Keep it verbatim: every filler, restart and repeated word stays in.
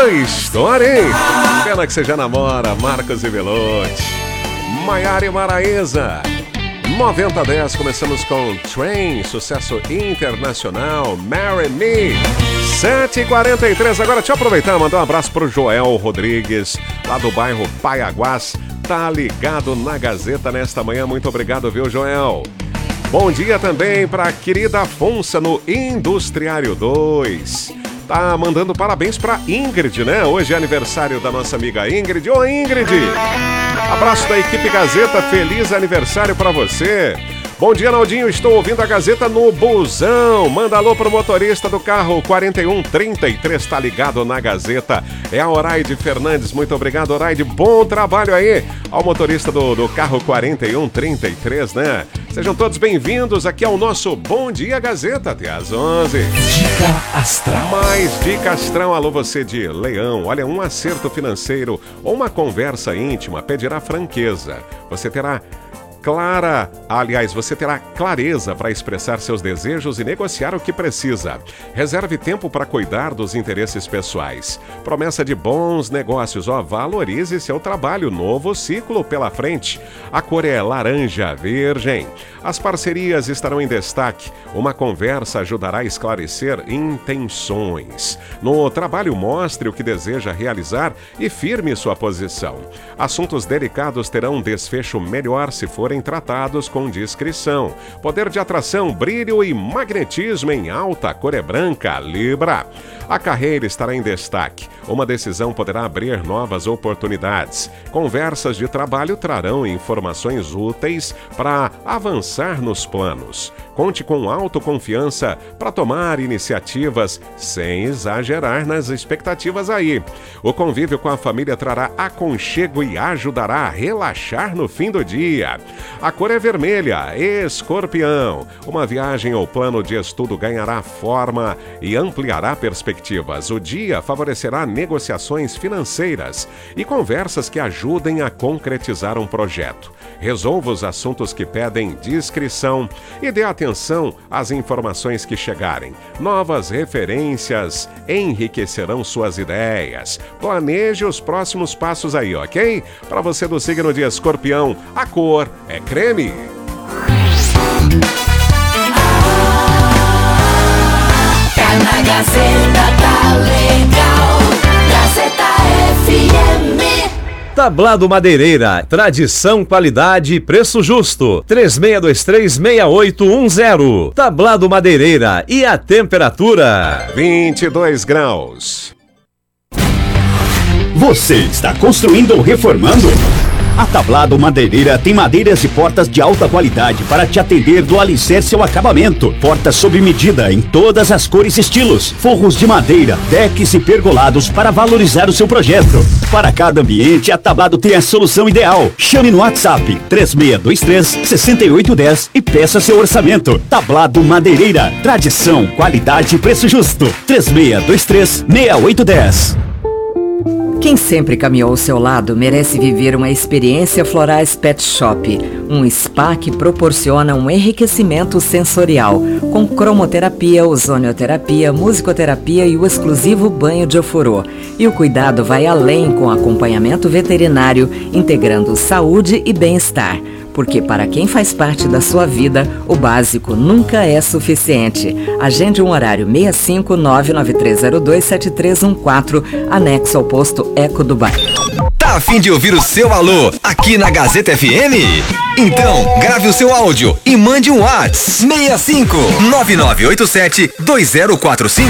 Essa história, hein? Pena que você já namora, Marcos e Belotti. Maiara e Maraísa. noventa a dez, começamos com Train, sucesso internacional, Marry Me. sete e quarenta e três, agora deixa eu aproveitar e mandar um abraço pro Joel Rodrigues, lá do bairro Paiaguás. Tá ligado na Gazeta nesta manhã, muito obrigado, viu, Joel? Bom dia também pra querida Afonso no Industriário dois. Tá mandando parabéns pra Ingrid, né? Hoje é aniversário da nossa amiga Ingrid. Ô, Ingrid! Abraço da equipe Gazeta, feliz aniversário pra você. Bom dia, Naldinho, estou ouvindo a Gazeta no busão. Manda alô pro motorista do carro quarenta e um trinta e três, tá ligado na Gazeta. É a Oraide Fernandes, muito obrigado, Oraide. Bom trabalho aí ao motorista do, do carro quarenta e um trinta e três, né? Sejam todos bem-vindos aqui ao nosso Bom Dia Gazeta, até às onze. Dica Astral. Mais Dica Astral, alô você de Leão. Olha, um acerto financeiro ou uma conversa íntima pedirá franqueza. Você terá clara, aliás, você terá clareza para expressar seus desejos e negociar o que precisa. Reserve tempo para cuidar dos interesses pessoais. Promessa de bons negócios, ó, valorize seu trabalho, novo ciclo pela frente. A cor é laranja virgem. As parcerias estarão em destaque. Uma conversa ajudará a esclarecer intenções. No trabalho, mostre o que deseja realizar e firme sua posição. Assuntos delicados terão um desfecho melhor se forem tratados com discrição. Poder de atração, brilho e magnetismo em alta, cor é branca, Libra. A carreira estará em destaque. Uma decisão poderá abrir novas oportunidades. Conversas de trabalho trarão informações úteis para avançar nos planos. Conte com autoconfiança para tomar iniciativas sem exagerar nas expectativas aí. O convívio com a família trará aconchego e ajudará a relaxar no fim do dia. A cor é vermelha, Escorpião. Uma viagem ou plano de estudo ganhará forma e ampliará perspectivas. O dia favorecerá negociações financeiras e conversas que ajudem a concretizar um projeto. Resolva os assuntos que pedem discrição e dê atenção às informações que chegarem. Novas referências enriquecerão suas ideias. Planeje os próximos passos aí, ok? Para você do signo de Escorpião, a cor é creme. Tá na Gazeta, tá legal. Gazeta F M. Tablado Madeireira, tradição, qualidade e preço justo. três seis dois três, seis oito um zero. Tablado Madeireira, e a temperatura? vinte e dois graus. Você está construindo ou reformando? A Tablado Madeireira tem madeiras e portas de alta qualidade para te atender do alicerce ao acabamento. Portas sob medida em todas as cores e estilos. Forros de madeira, decks e pergolados para valorizar o seu projeto. Para cada ambiente, a Tablado tem a solução ideal. Chame no WhatsApp três seis dois três, seis oito um zero e peça seu orçamento. Tablado Madeireira. Tradição, qualidade e preço justo. três seis dois três, seis oito um zero. Quem sempre caminhou ao seu lado merece viver uma experiência Florais Pet Shop, um spa que proporciona um enriquecimento sensorial, com cromoterapia, ozonioterapia, musicoterapia e o exclusivo banho de ofurô. E o cuidado vai além com acompanhamento veterinário, integrando saúde e bem-estar. Porque para quem faz parte da sua vida, o básico nunca é suficiente. Agende um horário seis cinco nove nove três zero dois sete três um quatro, anexo ao posto Eco do Bairro. Tá a fim de ouvir o seu alô aqui na Gazeta F M? Então, grave o seu áudio e mande um WhatsApp seis cinco nove nove oito sete dois zero quatro cinco.